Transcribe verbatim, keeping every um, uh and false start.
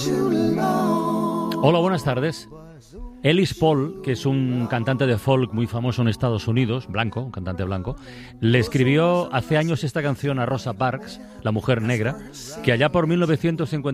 Hola, buenas tardes. Ellis Paul, que es un cantante de folk muy famoso en Estados Unidos, blanco, un cantante blanco, le escribió hace años esta canción a Rosa Parks, la mujer negra, que allá por mil novecientos cincuenta